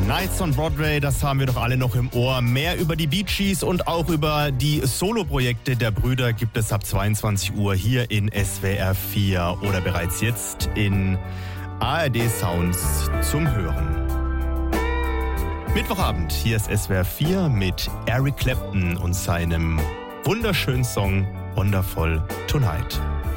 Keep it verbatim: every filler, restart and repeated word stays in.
Nights on Broadway, das haben wir doch alle noch im Ohr. Mehr über die Bee Gees und auch über die Soloprojekte der Brüder gibt es ab zweiundzwanzig Uhr hier in S W R vier oder bereits jetzt in A R D Sounds zum Hören. Mittwochabend, hier ist S W R vier mit Eric Clapton und seinem wunderschönen Song Wonderful Tonight.